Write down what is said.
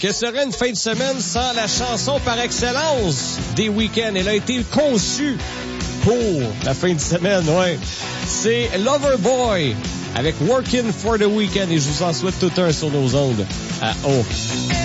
Que serait une fin de semaine sans la chanson par excellence des week-ends? Elle a été conçue pour la fin de semaine, ouais. C'est Loverboy avec Working for the Weekend et je vous en souhaite tout un sur nos ondes à haut.